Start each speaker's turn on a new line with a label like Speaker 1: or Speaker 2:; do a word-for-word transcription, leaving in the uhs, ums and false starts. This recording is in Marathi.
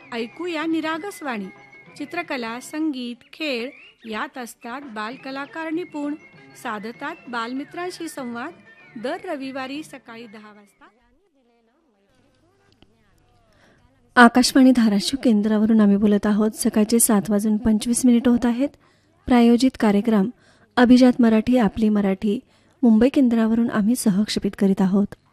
Speaker 1: ऐकूया निरागसवाणी. चित्रकला, संगीत, खेळ यात असतात बालकलाकार निपुण. साधतात बालमित्रांशी संवाद दर रविवारी सकाळी दहा वाजता.
Speaker 2: आकाशवाणी धाराशिव केंद्रावरून आम्ही बोलत आहोत. सकाळचे सात वाजून पंचवीस मिनिटं होत आहेत. प्रायोजित कार्यक्रम अभिजात मराठी आपली मराठी मुंबई केंद्रावरून आम्ही सहक्षेपित करीत आहोत.